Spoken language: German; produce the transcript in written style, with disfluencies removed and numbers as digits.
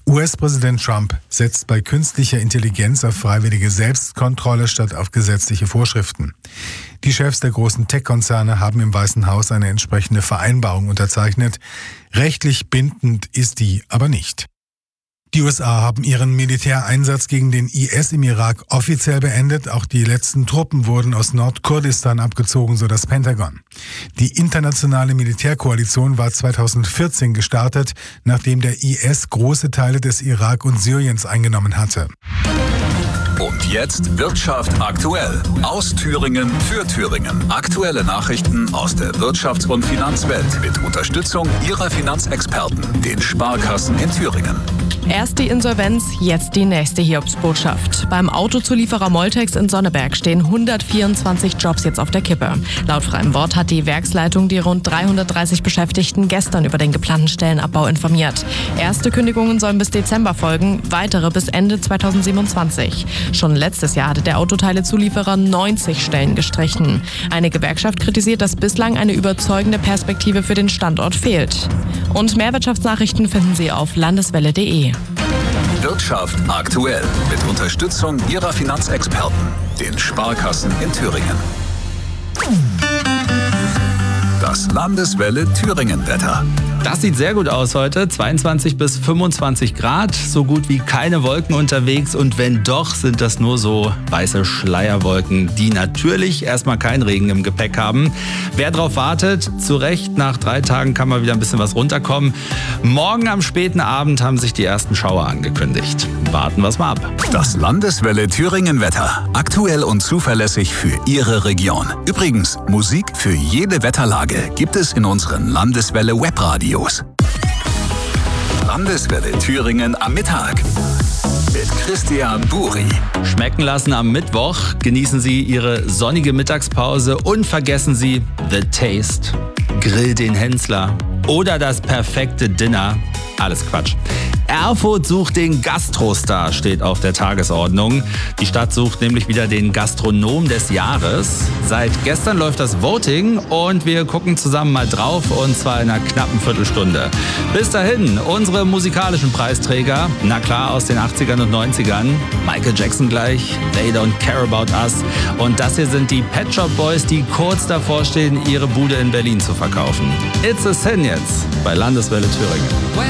US-Präsident Trump setzt bei künstlicher Intelligenz auf freiwillige Selbstkontrolle statt auf gesetzliche Vorschriften. Die Chefs der großen Tech-Konzerne haben im Weißen Haus eine entsprechende Vereinbarung unterzeichnet. Rechtlich bindend ist die aber nicht. Die USA haben ihren Militäreinsatz gegen den IS im Irak offiziell beendet. Auch die letzten Truppen wurden aus Nordkurdistan abgezogen, so das Pentagon. Die internationale Militärkoalition war 2014 gestartet, nachdem der IS große Teile des Irak und Syriens eingenommen hatte. Und jetzt Wirtschaft aktuell. Aus Thüringen für Thüringen. Aktuelle Nachrichten aus der Wirtschafts- und Finanzwelt mit Unterstützung Ihrer Finanzexperten, den Sparkassen in Thüringen. Erst die Insolvenz, jetzt die nächste Hiobsbotschaft. Beim Autozulieferer Moltex in Sonneberg stehen 124 Jobs jetzt auf der Kippe. Laut freiem Wort hat die Werksleitung die rund 330 Beschäftigten gestern über den geplanten Stellenabbau informiert. Erste Kündigungen sollen bis Dezember folgen, weitere bis Ende 2027. Schon letztes Jahr hatte der Autoteilezulieferer 90 Stellen gestrichen. Eine Gewerkschaft kritisiert, dass bislang eine überzeugende Perspektive für den Standort fehlt. Und mehr Wirtschaftsnachrichten finden Sie auf landeswelle.de. Wirtschaft aktuell mit Unterstützung Ihrer Finanzexperten, den Sparkassen in Thüringen. Das Landeswelle Thüringen-Wetter. Das sieht sehr gut aus heute. 22 bis 25 Grad, so gut wie keine Wolken unterwegs. Und wenn doch, sind das nur so weiße Schleierwolken, die natürlich erstmal keinen Regen im Gepäck haben. Wer drauf wartet, zu Recht, nach 3 Tagen kann mal wieder ein bisschen was runterkommen. Morgen am späten Abend haben sich die ersten Schauer angekündigt. Warten wir es mal ab. Das Landeswelle Thüringen-Wetter. Aktuell und zuverlässig für Ihre Region. Übrigens, Musik für jede Wetterlage gibt es in unseren Landeswelle Webradios. Landeswelle Thüringen am Mittag mit Christian Buri. Schmecken lassen am Mittwoch. Genießen Sie Ihre sonnige Mittagspause und vergessen Sie The Taste, Grill den Hensler oder das perfekte Dinner. Alles Quatsch. Erfurt sucht den Gastrostar, steht auf der Tagesordnung. Die Stadt sucht nämlich wieder den Gastronom des Jahres. Seit gestern läuft das Voting und wir gucken zusammen mal drauf, und zwar in einer knappen Viertelstunde. Bis dahin, unsere musikalischen Preisträger, na klar aus den 80ern und 90ern. Michael Jackson gleich, They Don't Care About Us. Und das hier sind die Pet Shop Boys, die kurz davor stehen, ihre Bude in Berlin zu verkaufen. It's a Sin jetzt bei Landeswelle Thüringen.